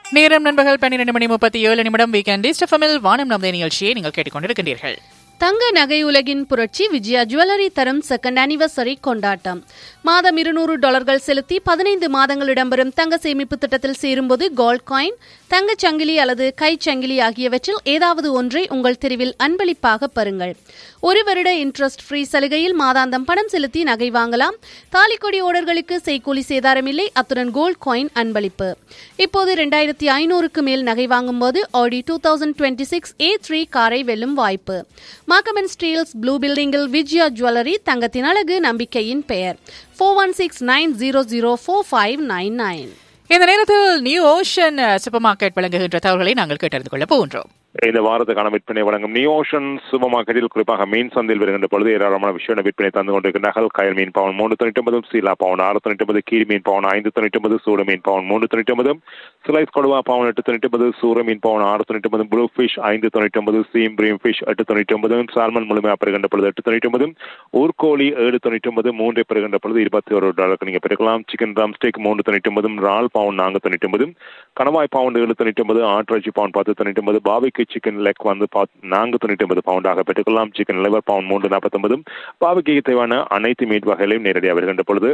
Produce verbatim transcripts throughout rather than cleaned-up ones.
நேரம் நண்பர்கள் பன்னிரண்டு மணி முப்பத்தி ஏழு நிமிடம். வீக்கெண்ட் ஸ்டெஃபமில் வானம் நமது நிகழ்ச்சியை நீங்கள் கேட்டுக்கொண்டிருக்கின்றீர்கள். தங்க நகை உலகின் புரட்சி விஜயா ஜுவல்லரி தரும் செகண்ட் அனிவர்சரி கொண்டாட்டம். மாதம் இருநூறு டாலர்கள் செலுத்தி பதினைந்து மாதங்கள் இடம்பெறும் தங்க சேமிப்பு திட்டத்தில் சேரும்போது கோல்ட் காயின், தங்கச் சங்கிலி அல்லது கைச்சங்கிலி ஆகியவற்றில் ஏதாவது ஒன்றை உங்கள் தெருவில் அன்பளிப்பாக பெறுங்கள். ஒரு வருட இன்ட்ரெஸ்ட் ஃப்ரீ சலுகையில் மாதாந்தம் பணம் செலுத்தி நகை வாங்கலாம். தாலிக்கொடி ஓடர்களுக்கு செய்கூலி சேதாரமில்லை. அத்துடன் கோல்ட் காயின் அன்பளிப்பு. இப்போது இரண்டாயிரத்தி ஐநூறுக்கு மேல் நகை வாங்கும் போது ஆடி two thousand twenty six A three காரை வெல்லும் வாய்ப்பு. மார்க்கம் ஸ்டீல்ஸ் ப்ளூ பில்டிங்கில் விஜயா ஜுவல்லரி, தங்கத்தின் அழகு நம்பிக்கையின் பெயர். Four one six nine zero zero four five nine nine. இந்த நேரத்தில் நியூ ஓஷன் சூப்பர் மார்க்கெட் வழங்குகின்ற தகவல்களை நாங்கள் கேட்டறிந்து கொள்ள போகின்றோம். இந்த வாரத்துக்கான விற்பனை வழங்கும் நியூ ஓஷன் சூப்பர் மார்க்கெட்டில் குறிப்பாக மீன் சந்தையில் வருகின்ற பொழுது ஏராளமான விஷயம் விற்பனை தந்து கொண்டிருக்கின்றார்கள். கயல் மீன் பவுன் மூன்று தொண்ணூற்றி ஒன்பது, சீலா பவுன் ஆறு தொண்ணூற்றி ஒன்பது, கீரி மீன் பவுன் ஐந்து தொண்ணூற்றி ஒன்பது, சூட மீன் பவுன் மூன்று தொண்ணூற்றி ஒன்பது, சிலைஸ் கொடுவா பவுன் எட்டு தொண்ணூற்றி ஒன்பது, சூர மீன் பவுன் ஆறு தொண்ணூற்றி ஒன்பது, ப்ளூ ஃபிஷ் ஐந்து தொண்ணூற்றி ஒன்பது, சீம் பிரீம் ஃபிஷ் எட்டு தொண்ணூற்றி ஒன்பது, சால்மன் முழுமையாக பெறுகின்ற பொழுது எட்டு தொண்ணூற்றி ஒன்பது, ஊர்கோழி ஏழு தொண்ணூற்றி ஒன்பது, மூன்றை பெறுகின்ற பொழுது இருபத்தி ஒரு டாலருக்கு நீங்கள் பெருக்கலாம். சிக்கன் ட்ரம்ஸ்டிக் மூன்று தொண்ணூற்றி ஒன்பது, ரால் பவுன் நான்கு தொண்ணூற்றி ஒன்பது, கணவாய் பவுண்ட் ஏழு தொண்ணூற்றி ஒன்பது, ஆட்டிறைச்சி பவுன் பத்து தொண்ணூற்றி ஒன்பது, பாபிக்கு சிக்கன் லெக் வந்து நான்கு தொண்ணூற்றி ஒன்பது பவுண்டாக பெற்றுக்கொள்ளலாம். சிக்கன் லிவர் பவுண்ட் மூன்று நாற்பத்தி ஒன்பது. பாபிக்கு தேவையான அனைத்து மீட் வகைகளையும் நேரடியாக வருகின்ற பொழுது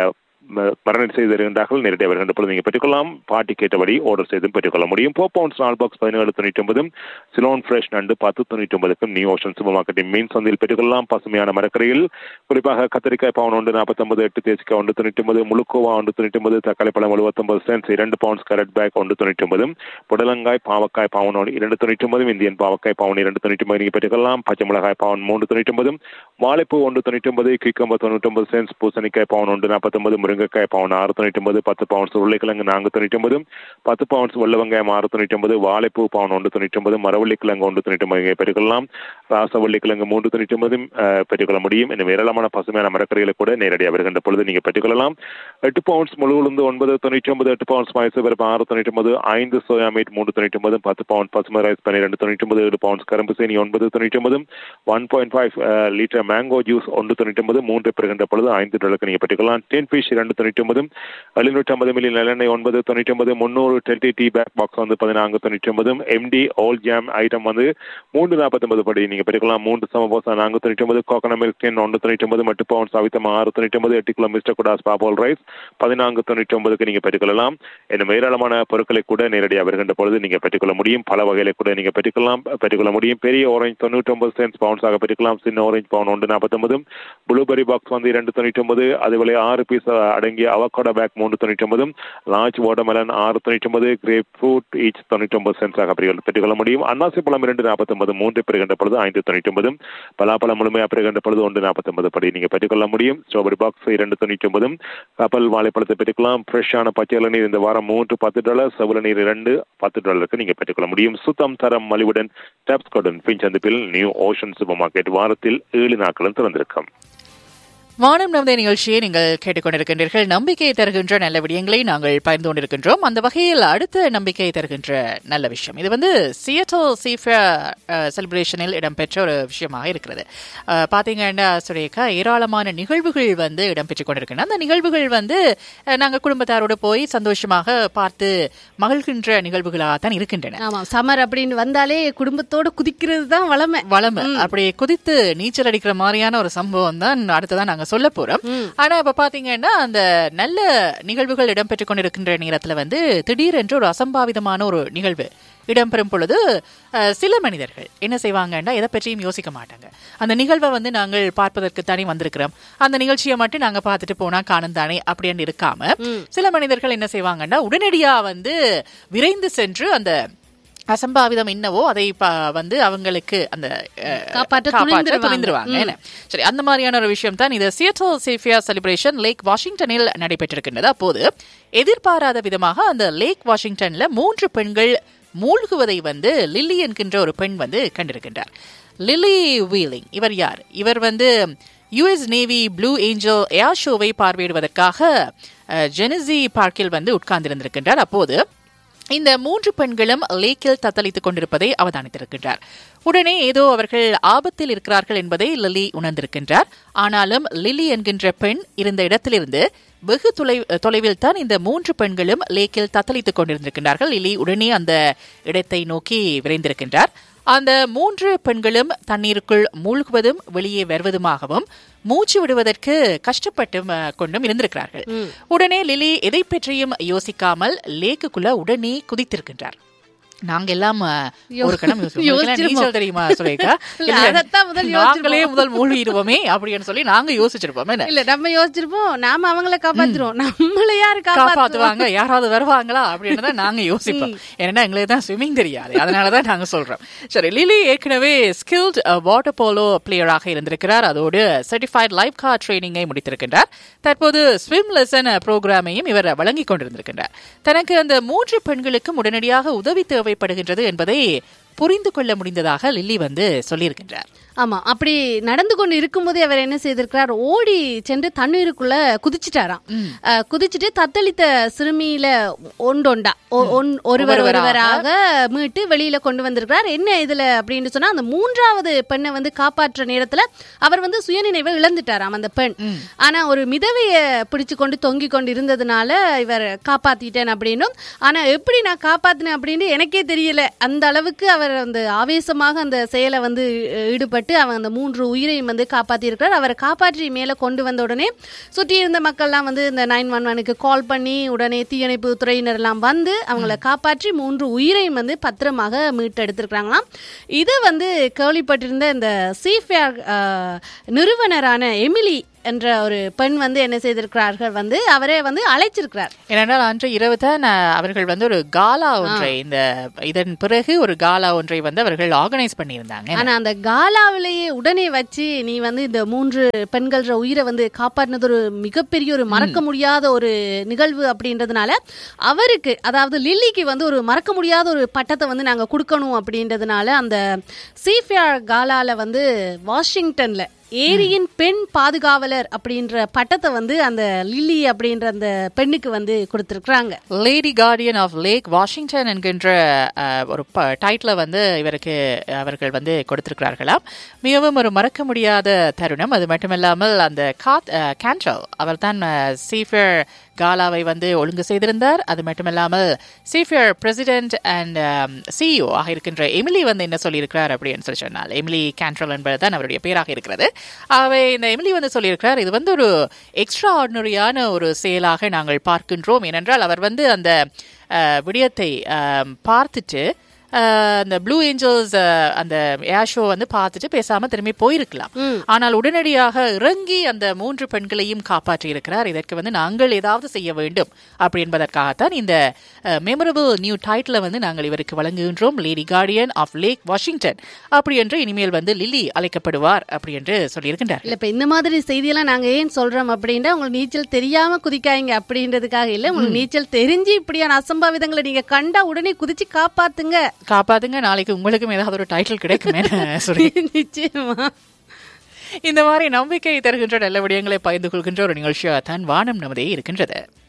மரணம் செய்து வருகின்றார்கள். நேரடியாக வருகின்ற பொழுது நீங்கள் பெற்றுக்கொள்ளலாம். பாட்டி கேட்டபடி ஆர்டர் செய்தும் பெற்றுக்கொள்ள முடியும். ஃபோர் பவுண்ட்ஸ் நாலு பாக்ஸ் பதினேழு தொண்ணூற்றி ஒன்பது, சிலோன் ஃப்ரெஷ் நண்டு பத்து தொண்ணூற்றி ஒன்பதுக்கும் நியூ ஓஷன் சூப்பர் மார்க்கெட்டின் மீன் சந்தையில் பெற்றுக்கொள்ளலாம். பசுமையான மரக்கரையில் குறிப்பாக கத்திரிக்காய் பவுன் ஒன்று நாற்பத்தி ஒன்பது, எட்டு தேசிக்காய் ஒன்று தொண்ணூற்றி ஒன்பது, முழுக்கோவா ஒன்று தொண்ணூற்றி ஒன்பது, தக்காளி பழம் எழுபத்தி ஒன்பது சென்ஸ், இரண்டு பவுண்ட்ஸ் கரட் பேக் ஒன்று தொண்ணூற்றி ஒன்பது, புடலங்காய் பாவக்காய் பவுன் இரண்டு தொண்ணூற்றி ஒன்பது, இந்தியன் பாவக்காய் பவுன் இரண்டு தொண்ணூற்றி ஒன்பது நீங்கள் பெற்றுக்கொள்ளலாம். பச்சை மிளகாய் பவுன் மூன்று தொண்ணூற்றி ஒன்பது, வாழைப்பூ ஒன்று தொண்ணூற்றி ஒன்பது, கிக்கம்பர் தொண்ணூற்றி ஒன்பது சென்ஸ், பூசணிக்காய் பவுன் ஒன்று நாற்பத்தி ஒன்பது, முருங்கைக்காய் பவுன் ஆறு தொண்ணூற்றி ஒன்பது, பத்து பவுண்ட்ஸ் உருளைக்கிழங்கு நான்கு தொண்ணூற்றி ஒன்பது, பத்து பவுண்ட்ஸ் வெள்ளை வெங்காயம் ஆறு தொண்ணூற்றி ஒன்பது, வாழைப்பூ பவுன் ஒன்று தொண்ணூற்றி ஒன்பது, மரவள்ளிக்கிழங்கு ஒன்று தொண்ணூற்றி ஒன்பது பெற்றுக்கொள்ளலாம். ராசவள்ளிக்கிழங்கு மூன்று தொண்ணூற்றி ஒன்பது பெற்றுக்கொள்ள முடியும். இன்னும் ஏராளமான பசுமையான மரக்கறிகளை கூட நேரடியாக வருகின்ற பொழுது நீங்கள் பெற்றுக்கொள்ளலாம். எட்டு பவுண்ட்ஸ் முழு உளுந்து ஒன்பது தொண்ணூற்றி ஒன்பது, எட்டு பவுண்ட்ஸ் மைசூர் பருப்பு ஆறு தொண்ணூற்றி ஒன்பது, ஐந்து சோயா மீட் மூன்று தொண்ணூற்றி ஒன்பது, பத்து பவுண்ட் பசுமை ரைஸ் பன்னிரெண்டு தொண்ணூற்றி ஒன்பது, ஏழு பவுண்ட்ஸ் கரும்பு சீனி ஒன்பது தொண்ணூற்றி ஒன்பது, one point five litre mango juice ஒன்று தொண்ணூற்றி ஒன்பது, மூன்று பெறுகின்ற பொழுது ஐந்து டாலருக்கு நீங்கள் பெற்றுக்கொள்ளலாம். டென் ஃபிஷ் இரண்டு தொண்ணூற்றி ஒன்பது, எழுநூற்றி ஐம்பது மில்லி நல்லெண்ணெய் ஒன்பது தொண்ணூற்றி ஒன்பது, முன்னூறு டென்டி டீ பேக் பாக்ஸ் வந்து பதினான்கு தொண்ணூற்றி ஒன்பது, எம்டி ஆல் ஜாம் ஐட்டம் வந்து மூன்று நாற்பத்தி ஒன்பது படி நீங்கள் பெற்றுக்கலாம். மூன்று சமபோசா நான்கு தொண்ணூற்றி ஒன்பது, கோகனட் மில்க் டென் ஒன்று தொண்ணூற்றி ஒன்பது, மட்டு பவுண்ட் சவித்தம் ஆறு தொண்ணூற்றி ஒன்பது, எட்டு கிலோ மிஸ்டர் குடாஸ் பாபோல் ரைஸ் பதினான்கு தொண்ணூற்றி ஒன்பதுக்கு நீங்கள் பெற்றுக்கொள்ளலாம். இன்னும் ஏராளமான பொருட்களை கூட நேரடியாக வருகின்ற பொழுது நீங்கள் பெற்றுக்கொள்ள முடியும். பல வகைகளை கூட நீங்கள் பெற்றுக்கொள்ளலாம் பெற்றுக்கொள்ள முடியும். பெரிய ஆரஞ்சு தொண்ணூற்றி ஒன்பது சென்ஸ் பவுண்ட்ஸாக பெற்றுக்கலாம். சின்ன ஆரஞ்சு பவுண்ட் ஒன்று நாற்பத்தி ஒன்பது, ப்ளூபெரி பாக்ஸ் வந்து இரண்டு தொண்ணூற்றி ஒன்பது, அதுபோல ஆறு பீஸ் அடங்கிய அவகோடா பேக் மூன்று தொண்ணூற்றி ஒன்பது, லார்ஜ் வாட்டர்மெலன் ஆறு தொண்ணூற்றி ஒன்பது, கிரேப் ஃப்ரூட் ஈச் தொண்ணூற்றி ஒன்பது சென்ஸாக பெற்றுக்கொள்ள முடியும். அன்னாசி பழம் இரண்டு நாற்பத்தி ஒன்பது, மூன்று பெறுகின்ற பொழுது ஐந்து தொண்ணூற்றி ஒன்பது, பலாப்பழம் முழுமையாக பெறுகின்ற பொழுது ஒன்று நாற்பத்தி ஒன்பது படி நீங்கள் பெற்றுக்கொள்ள முடியும். ஸ்ட்ராபெரி பாக்ஸ் இரண்டு தொண்ணூற்றி ஒன்பது, கப்பல் வாழைப்பழத்தை பெற்றுக்கலாம். ஃப்ரெஷ்ஷான பச்சை இளநீர் இந்த வாரம் மூன்று பத்து டாலர், செவல நீர் இரண்டு பத்து டாலருக்கு நீங்கள் பெற்றுக்கொள்ள முடியும். சுத்தம் தரம் மலிவுடன் டாப்ஸ் கார்டன் பின் சந்திப்பில் நியூ ஓஷன் சூப்பர் மார்க்கெட் வாரத்தில் ஏழு நாட்களும் திறந்திருக்கும். வானம் நமது நிகழ்ச்சியை நீங்கள் கேட்டுக்கொண்டிருக்கின்றீர்கள். நம்பிக்கையை தருகின்ற நல்ல விடயங்களை நாங்கள் பகிர்ந்து கொண்டிருக்கின்றோம். அந்த வகையில் அடுத்த நம்பிக்கையை தருகின்ற நல்ல விஷயம் இது வந்து சியட்டல் சீஃபேர் செலிப்ரேஷனில் இடம்பெற்ற ஒரு விஷயமாக இருக்கிறது. பார்த்தீங்கன்னா சுரேகா, ஏராளமான நிகழ்வுகள் வந்து இடம்பெற்றுக் கொண்டிருக்கின்றன. அந்த நிகழ்வுகள் வந்து நாங்கள் குடும்பத்தாரோடு போய் சந்தோஷமாக பார்த்து மகிழ்கின்ற நிகழ்வுகளாக தான் இருக்கின்றன. ஆமா, சம்மர் அப்படின்னு வந்தாலே குடும்பத்தோடு குதிக்கிறது தான் வளமை வளமை அப்படி குதித்து நீச்சல் அடிக்கிற மாதிரியான ஒரு சம்பவம் தான் அடுத்ததான் நாங்கள் சொல்ல போறோம். ஆனா இப்ப பாத்தீங்கன்னா அந்த நல்ல நிகழ்வுகள் இடம்பெற்றுக் கொண்டிருக்கின்ற நேரத்துல வந்து திடீரென்று ஒரு அசம்பாவிதமான ஒரு நிகழ்வு இடம்பெறும் பொழுது சில மனிதர்கள் என்ன செய்வாங்கன்னா எதை பற்றியும் யோசிக்க மாட்டாங்க. அந்த நிகழ்வை வந்து நாங்கள் பார்ப்பதற்கு தானே வந்திருக்கிறோம், அந்த நிகழ்ச்சியை மட்டும் நாங்க பார்த்துட்டு போனா காணும் தானே அப்படின்னு இருக்காம சில மனிதர்கள் என்ன செய்வாங்கன்னா உடனடியா வந்து விரைந்து சென்று அந்த அசம்பாவிதம் என்னவோ அதை வந்து அவங்களுக்கு அந்த காப்பாற்ற துணிந்துருவாங்க. சரி, அந்த மாதிரியான ஒரு விஷயம் தான் இது. சியட்டல் சீஃபேர் செலிப்ரேஷன் லேக் வாஷிங்டனில் நடைபெற்றிருக்கின்றது. அப்போது எதிர்பாராத விதமாக அந்த லேக் வாஷிங்டன்ல மூன்று பெண்கள் மூழ்குவதை வந்து லில்லி என்கின்ற ஒரு பெண் வந்து கண்டிருக்கின்றார். லில்லி வீலிங் இவர் யார்? இவர் வந்து யுஎஸ் நேவி ப்ளூ ஏஞ்சல் ஏர் ஷோவை பார்வையிடுவதற்காக ஜெனசி பார்க்கில் வந்து உட்கார்ந்திருந்திருக்கின்றார். அப்போது இந்த மூன்று பெண்களும் லேக்கில் தத்தளித்துக் கொண்டிருப்பதை அவதானித்திருக்கின்றார். உடனே ஏதோ அவர்கள் ஆபத்தில் இருக்கிறார்கள் என்பதை லில்லி உணர்ந்திருக்கின்றார். ஆனாலும் லில்லி என்கின்ற பெண் இருந்த இடத்திலிருந்து வெகு தொலை தொலைவில் தான் இந்த மூன்று பெண்களும் லேக்கில் தத்தளித்துக் கொண்டிருந்திருக்கின்றார்கள். லிலி உடனே அந்த இடத்தை நோக்கி விரைந்திருக்கின்றார். அந்த மூன்று பெண்களும் தண்ணீருக்குள் மூழ்குவதும் வெளியே வருவதுமாகவும் மூச்சு விடுவதற்கு கஷ்டப்பட்டு கொண்டும் இருந்திருக்கிறார்கள். உடனே லிலி எதை பற்றியும் யோசிக்காமல் லேக்குக்குள்ள உடனே குதித்திருக்கின்றார். நாங்க எல்லாம் ஒரு கணம் நீச்சல் தெரியுமா சொல்லிக்கா நாங்களே முதல் மூழ்கிடுவோமே அப்படின்னு சொல்லி நாங்க யோசிச்சிருப்போம். இல்ல நம்ம யோசிச்சிருப்போம், நாம அவங்கள காப்பாத்துறோம், நம்மள யாரு காப்பாத்துவாங்க, யாராவது வருவாங்களா அப்படின்னு தான் நாங்க யோசிப்போம். ஏன்னா எங்களுக்கு தான் ஸ்விம்மிங் தெரியாது, அதனாலதான் நாங்க சொல்றோம். சரி, லிலி ஏற்கனவே ஸ்கில்ட் வாட்டர் போலோ பிளேயராக இருந்திருக்கிறார். அதோடு சர்டிஃபைட் லைஃப் கார்ட் ட்ரைனிங்கை முடித்திருக்கின்றார். தற்போது ஸ்விம் லெசன் ப்ரோக்ராமையும் இவர் வழங்கிக் கொண்டிருந்திருக்கின்றார். தனக்கு அந்த மூன்று பெண்களுக்கும் உடனடியாக உதவி தேவைப்படுகின்றது என்பதை புரிந்து கொள்ள முடிந்ததாக லில்லி வந்து சொல்லியிருக்கின்றார். ஆமா, அப்படி நடந்து கொண்டு இருக்கும்போதே அவர் என்ன செய்திருக்கிறார், ஓடி சென்று தண்ணீருக்குள்ள குதிச்சுட்டாராம். குதிச்சுட்டு தத்தளித்த சிறுமியில ஒண்டொண்டா ஒருவர் ஒருவராக மீட்டு வெளியில கொண்டு வந்திருக்கிறார். என்ன இதுல அப்படின்னு சொன்னா, அந்த மூன்றாவது பெண்ணை வந்து காப்பாற்ற நேரத்துல அவர் வந்து சுயநினைவை இழந்துட்டாராம் அந்த பெண். ஆனா ஒரு மிதவைய பிடிச்சு கொண்டு தொங்கி கொண்டு இருந்ததுனால இவர் காப்பாத்திட்டேன் அப்படின்னும், ஆனா எப்படி நான் காப்பாத்தினேன் அப்படின்னு எனக்கே தெரியல, அந்த அளவுக்கு அவர் அந்த ஆவேசமாக அந்த செயலை வந்து ஈடுபட்டு அவங்க அந்த மூன்று உயிரையும் வந்து காப்பாற்றி இருக்கிறார். அவரை காப்பாற்றி மேலே கொண்டு வந்த உடனே சுற்றி இருந்த மக்கள்லாம் வந்து இந்த நைன் ஒன் ஒனுக்கு கால் பண்ணி உடனே தீயணைப்பு துறையினர் எல்லாம் வந்து அவங்கள காப்பாற்றி மூன்று உயிரையும் வந்து பத்திரமாக மீட்டு எடுத்திருக்கிறாங்களாம். இது வந்து கேள்விப்பட்டிருந்த இந்த சீஃபேர் நிறுவனரான எமிலி என்ற ஒரு பெண் வந்து என்ன செய்திருக்கிறார்கள், வந்து அவரே வந்து அழைச்சிருக்கிறார். ஏனென்றால் அன்று இரவு தான் அவர்கள் வந்து ஒரு காலா ஒன்றை, இந்த இதன் பிறகு ஒரு காலா ஒன்றை வந்து அவர்கள் ஆர்கனைஸ் பண்ணியிருந்தாங்க. ஆனா அந்த காலாவிலேயே உடனே வச்சு நீ வந்து இந்த மூன்று பெண்கள் உயிரை வந்து காப்பாற்றினது ஒரு மிகப்பெரிய ஒரு மறக்க முடியாத ஒரு நிகழ்வு அப்படின்றதுனால அவருக்கு, அதாவது லில்லிக்கு வந்து ஒரு மறக்க முடியாத ஒரு பட்டத்தை வந்து நாங்க கொடுக்கணும் அப்படின்றதுனால அந்த சீஃபேர் காலால வந்து வாஷிங்டன்ல ஏரியின் பெண் பாதுகாவலர் அப்படின்ற பட்டத்தை வந்து அந்த லில்லி அப்படின்ற அந்த பெண்ணுக்கு வந்து கொடுத்திருக்கிறாங்க. Lady Guardian of lakh Washington என்கின்ற ஒரு டைட்டில வந்து இவருக்கு அவர்கள் வந்து கொடுத்திருக்கிறார்களாம். மிகவும் ஒரு மறக்க முடியாத தருணம். அது மட்டுமில்லாமல் அந்த கேண்ட்ரல் அவர் தான் சீஃபேர் காலாவை வந்து ஒழுங்கு செய்திருந்தார். அது மட்டுமில்லாமல் சீஃபேர் பிரசிடென்ட் அண்ட் சிஇஓ ஆக இருக்கின்ற எமிலி வந்து என்ன சொல்லியிருக்கிறார் அப்படின்னு சொல்லி சொன்னால், எமிலி கேண்ட்ரல் என்பதுதான் அவருடைய பேராக இருக்கிறது. அவை இந்த எமிலி வந்து சொல்லியிருக்கிறார், இது வந்து ஒரு எக்ஸ்ட்ரா ஆர்டினரியான ஒரு செயலாக நாங்கள் பார்க்கின்றோம். ஏனென்றால் அவர் வந்து அந்த விடயத்தை பார்த்துட்டு அந்த ப்ளூ ஏஞ்சல்ஸ் அந்த ஏர் ஷோ வந்து பார்த்துட்டு பேசாம திரும்பி போயிருக்கலாம். ஆனால் உடனடியாக இறங்கி அந்த மூன்று பெண்களையும் காப்பாற்றி இருக்கிறார். இதற்கு வந்து நாங்கள் ஏதாவது செய்ய வேண்டும் அப்படி என்பதற்காகத்தான் இந்த மெமரபிள் நியூ டைட்டில் வந்து நாங்கள் இவருக்கு வழங்குகின்றோம். Lady Guardian of lakh Washington அப்படி என்று இனிமேல் வந்து லில்லி அழைக்கப்படுவார் அப்படி என்று சொல்லியிருக்கின்றார். இல்ல, இப்ப இந்த மாதிரி செய்தியெல்லாம் நாங்க ஏன் சொல்றோம் அப்படின்னா, உங்களுக்கு நீச்சல் தெரியாம குதிக்காங்க அப்படின்றதுக்காக இல்ல, உங்களுக்கு நீச்சல் தெரிஞ்சு இப்படியான அசம்பாவிதங்களை நீங்க கண்டா உடனே குதிச்சு காப்பாத்துங்க காப்பாத்துங்க நாளைக்கு உங்களுக்கும் ஏதாவது ஒரு டைட்டில் கிடைக்குமே சொல்லி. நிச்சயமா இந்த மாதிரி நம்பிக்கை தருகின்ற நல்ல விடயங்களை பகிர்ந்து கொள்கின்ற ஒரு நிகழ்ச்சியாக தான் வானம் நமதே இருக்கின்றது.